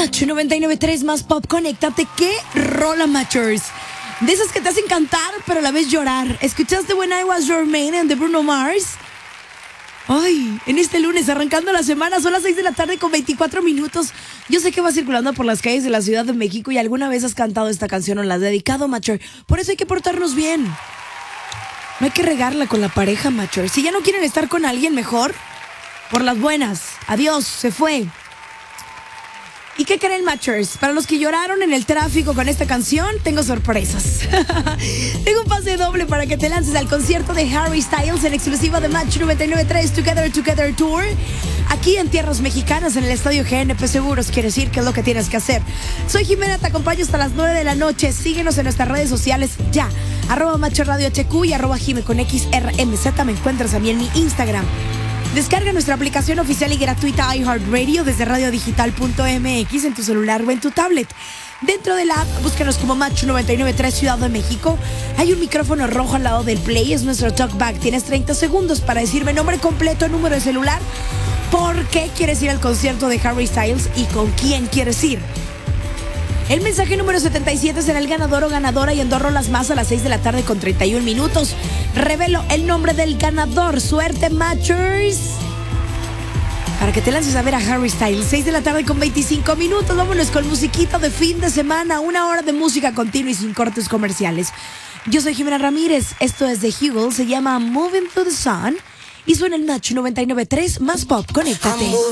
Match 99.3 más pop, conéctate. ¡Qué rola, Matchers! De esas que te hacen cantar, pero a la vez llorar. ¿Escuchaste When I Was Your Man and de Bruno Mars? Ay, en este lunes, arrancando la semana, son las 6 de la tarde con 24 minutos. Yo sé que vas circulando por las calles de la Ciudad de México y alguna vez has cantado esta canción o la has dedicado, Matcher. Por eso hay que portarnos bien. No hay que regarla con la pareja, Matcher. Si ya no quieren estar con alguien, mejor por las buenas. Adiós, se fue. ¿Y qué creen, Matchers? Para los que lloraron en el tráfico con esta canción, tengo sorpresas. Tengo un pase doble para que te lances al concierto de Harry Styles en exclusiva de Match 99.3 Together Tour. Aquí en tierras mexicanas, en el estadio GNP Seguros. Quiere decir qué es lo que tienes que hacer. Soy Jimena, te acompaño hasta las 9 de la noche. Síguenos en nuestras redes sociales ya. @MatchRadioHQ y @Jime con XRMZ. Me encuentras a mí en mi Instagram. Descarga nuestra aplicación oficial y gratuita iHeartRadio desde radiodigital.mx en tu celular o en tu tablet. Dentro de la app, búscanos como Match 99.3 Ciudad de México. Hay un micrófono rojo al lado del play, es nuestro talkback. Tienes 30 segundos para decirme nombre completo, número de celular, por qué quieres ir al concierto de Harry Styles y con quién quieres ir. El mensaje número 77 será el ganador o ganadora y en 2 rolas más a las 6 de la tarde con 31 minutos. Revelo el nombre del ganador. Suerte, Matchers. Para que te lances a ver a Harry Styles. 6 de la tarde con 25 minutos. Vámonos con musiquita de fin de semana. 1 hora de música continua y sin cortes comerciales. Yo soy Jimena Ramírez. Esto es The Hugel. Se llama Moving Through the Sun. Y suena el Match 99.3 más pop. Conéctate.